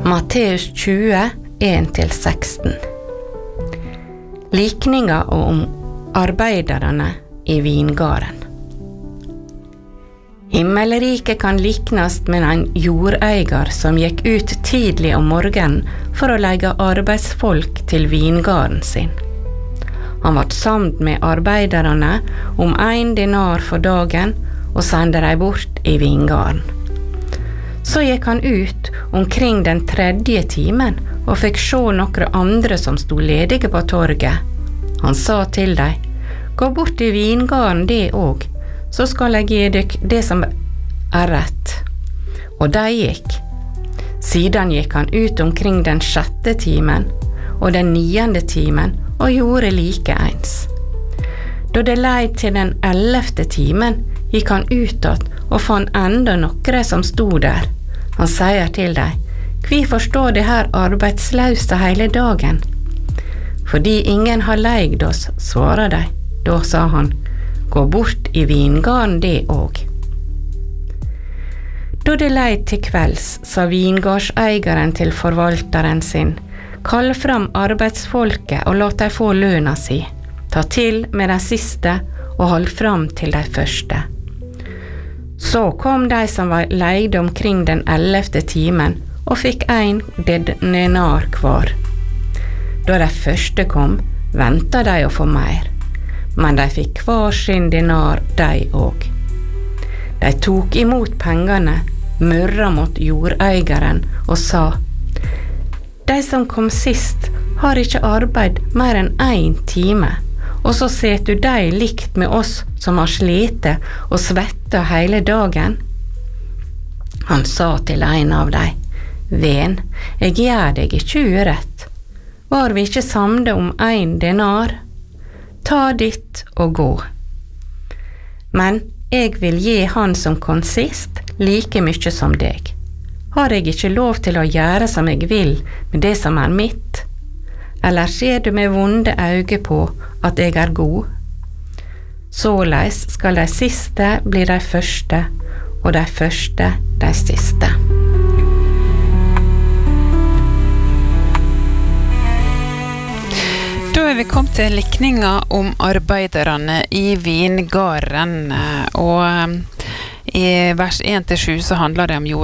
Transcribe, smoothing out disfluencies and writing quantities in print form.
Matteus 20, 1-16. Likninga om arbeiderne i vingarden. Himmelriket kan liknast med en jordeier som gikk ut tidlig om morgenen for å leie arbeidsfolk til vingarden sin. Han var samd med arbeiderne om 1 denar for dagen og sendte dem bort i vingarden. Så gikk han ut omkring den 3. timen og fikk se noen andre som stod ledige på torget. Han sa til dem, «Gå bort i vingarden det også, så skal jeg gi dere det som rett.» Og de gikk. Siden gikk han ut omkring den 6. timen og den 9. timen og gjorde like ens. Da det leid til den 11. timen, gikk han utad og fant enda noen som stod der. Han sier til dem, «Hvorfor står de her arbeidsløse hele dagen?» «Fordi ingen har leid oss», svarer de. Da sa han, «Gå bort i vingarden det også.» Da det leid til kvelds, sa vingardseieren til forvalteren sin, «Kall fram arbeidsfolket og la dem få lønna si. Ta til med de siste og hold fram til de første.» Så kom de som var leide omkring den 11. timen og fikk 1 denar hver. Da de første kom, ventet de å få mer, men de fikk hver sin denar de også. De tok imot pengene, murra mot jordeieren og sa, «De som kom sist har ikke arbeid mer enn 1 time, og så setter du deg likt med oss som har slite og svetta hele dagen?» Han sa til en av dem, «Ven, jeg gjør deg ikke urett. Var vi ikke samde om 1 denar? Ta ditt og gå. Men jeg vil gi han som kom sist like mye som deg. Har jeg ikke lov til å gjøre som jeg vil med det som er mitt? Eller ser du med vonde øyne på at jeg er god? Såleis skal de siste bli de første, og de første de siste.» Da vi kommet til likninga om arbeiderne i vingarden, og i vers 1-7 så handler det om